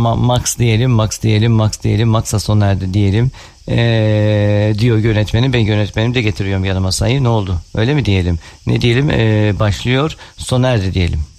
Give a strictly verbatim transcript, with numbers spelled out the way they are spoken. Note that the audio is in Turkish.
Ma- Max diyelim, Max diyelim, Max diyelim, Max'a sona erdi diyelim. Ee, diyor yönetmenim. Ben yönetmenim de getiriyorum yanıma sayı. Ne oldu? Öyle mi diyelim? Ne diyelim? Ee, başlıyor, sona erdi diyelim.